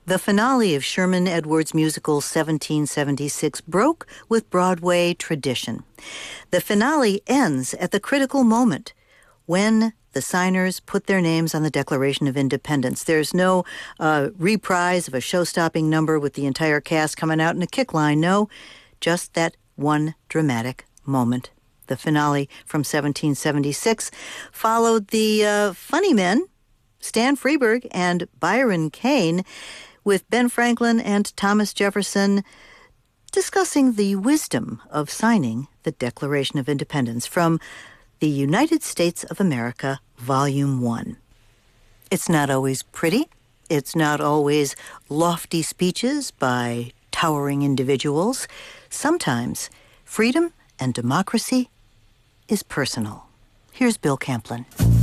The finale of Sherman Edwards' musical 1776 broke with Broadway tradition. The finale ends at the critical moment when the signers put their names on the Declaration of Independence. There's no reprise of a show-stopping number with the entire cast coming out in a kick line. No, just that one dramatic moment. The finale from 1776 followed the funny men, Stan Freberg and Byron Kane, with Ben Franklin and Thomas Jefferson discussing the wisdom of signing the Declaration of Independence from the United States of America, Volume 1. It's not always pretty. It's not always lofty speeches by towering individuals. Sometimes freedom and democracy is personal. Here's Bill Camplin.